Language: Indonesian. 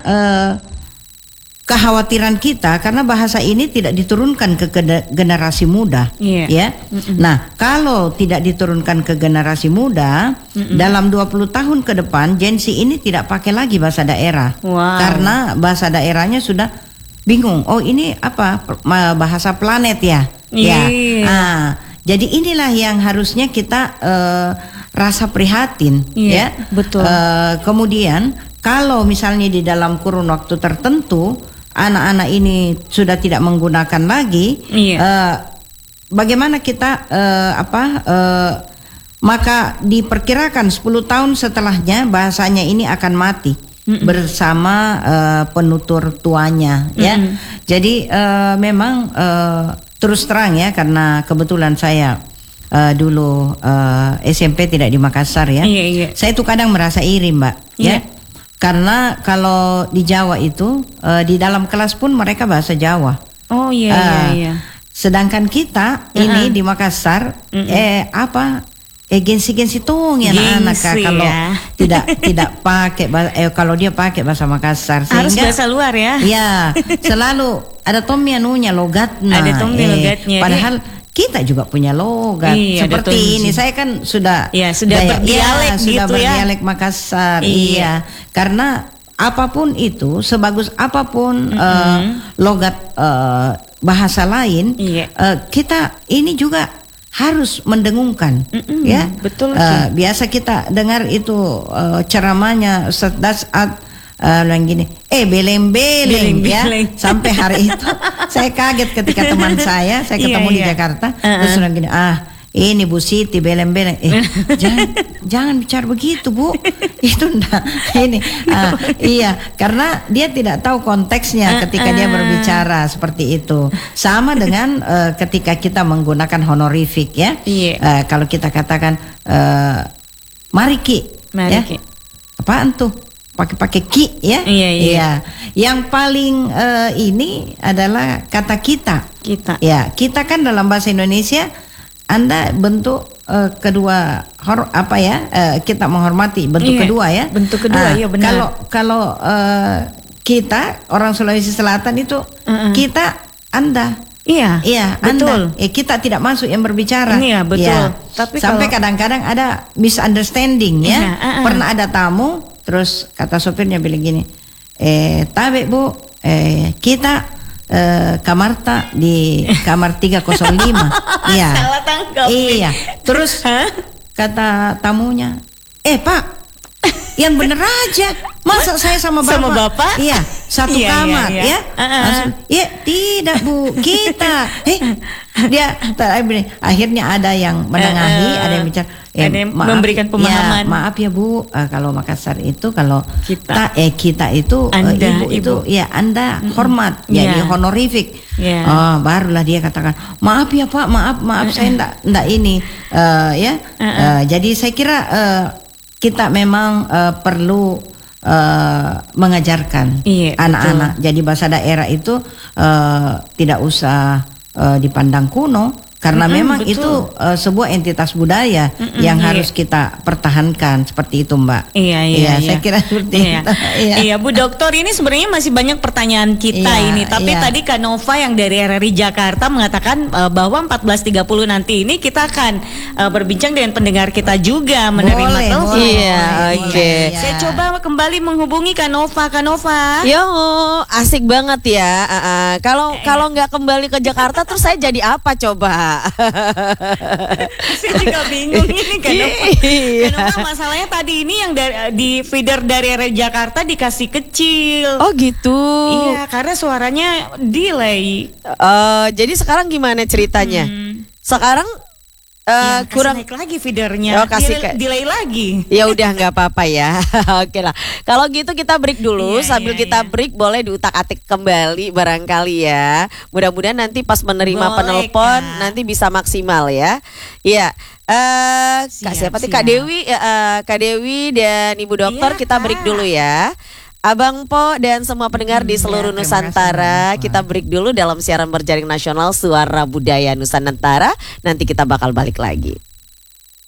kekhawatiran kita karena bahasa ini tidak diturunkan ke generasi muda, ya. Nah, kalau tidak diturunkan ke generasi muda, dalam 20 tahun ke depan Gen Z ini tidak pakai lagi bahasa daerah. Karena bahasa daerahnya sudah bingung. Oh, ini apa? Bahasa planet ya. Ya. Jadi inilah yang harusnya kita rasa prihatin, ya. Betul. Kemudian kalau misalnya di dalam kurun waktu tertentu anak-anak ini sudah tidak menggunakan lagi, bagaimana kita maka diperkirakan 10 tahun setelahnya bahasanya ini akan mati bersama penutur tuanya, ya. Jadi memang terus terang ya, karena kebetulan saya dulu SMP tidak di Makassar ya. Saya tuh kadang merasa iri, Mbak, ya. Karena kalau di Jawa itu di dalam kelas pun mereka bahasa Jawa. Sedangkan kita ini di Makassar gengsi tuh ya anak-anak kalau tidak pakai kalau dia pakai bahasa Makassar sehingga harus bahasa luar ya. Ya, selalu ada logatnya. Logatnya. Padahal kita juga punya logat seperti ini. Saya kan sudah berdialek sudah gitu berdialek Makassar. Iya. Karena apapun itu, sebagus apapun logat bahasa lain, kita ini juga harus mendengungkan, ya. Betul. Biasa kita dengar itu ceramahnya Ustaz Dasat bilang gini, beleng-beleng ya. Sampai hari itu saya kaget ketika teman saya ketemu di Jakarta, terus bilang gini, ini Bu Siti beleng-beleng. Jangan bicara begitu, Bu. Itu enggak. Ini iya, karena dia tidak tahu konteksnya ketika dia berbicara seperti itu. Sama dengan ketika kita menggunakan honorific ya. Kalau kita katakan mari Ki. Ya. Apaan tuh? Pakai ki ya. Iya. Yang paling ini adalah kata kita. Ya, kita kan dalam bahasa Indonesia Anda bentuk kedua kita menghormati bentuk kedua ya. Bentuk kedua ya benar. Kalau kita orang Sulawesi Selatan itu kita Anda. Iya, betul. Anda. Kita tidak masuk yang berbicara. Iya, betul. Ya. Tapi sampai kadang-kadang ada misunderstanding ya. Pernah ada tamu, terus kata sopirnya bilang gini, tabe Bu, kita kamarta di kamar 305. Iya. Salah tangkap. Iya. Terus kata tamunya, Pak, yang bener aja. Masa saya sama Bapak? Iya, satu kamar ya. Ya, tidak Bu, kita. Dia akhirnya ada yang menengahi, ada yang bicara, memberikan pemahaman. Ya, maaf ya Bu, kalau Makassar itu kalau kita itu ibu itu ya Anda hormat, jadi honorific. Barulah dia katakan, maaf ya Pak, maaf saya enggak ini jadi saya kira kita memang perlu mengajarkan anak-anak. Jadi bahasa daerah itu tidak usah dipandang kuno, karena memang itu sebuah entitas budaya yang harus kita pertahankan seperti itu, Mbak. Iya. Saya kira seperti itu. Iya, Bu Dokter, ini sebenarnya masih banyak pertanyaan kita ini. Tapi tadi Kak Nova yang dari RRI Jakarta mengatakan bahwa 14.30 nanti ini kita akan berbincang dengan pendengar kita juga, menerima telepon. Oke. Saya coba kembali menghubungi Kak Nova. Yo, asik banget ya. Kalau nggak kembali ke Jakarta, terus saya jadi apa coba? Saya juga bingung ini kenapa masalahnya tadi ini yang di feeder dari RRI Jakarta dikasih kecil. Oh gitu. Iya, karena suaranya delay. Jadi sekarang gimana ceritanya? Sekarang kurang naik lagi feedernya, delay lagi. Ya udah nggak apa-apa ya. Oke lah. Kalau gitu kita break dulu. Sambil kita break boleh diutak-atik kembali barangkali ya. Mudah-mudahan nanti pas menerima penelpon nanti bisa maksimal ya. Iya. Siapa sih Kak Dewi? Kak Dewi dan Ibu Dokter kita break dulu ya. Abang Po dan semua pendengar di seluruh Nusantara, kita break dulu dalam siaran berjaring nasional Suara Budaya Nusantara. Nanti kita bakal balik lagi.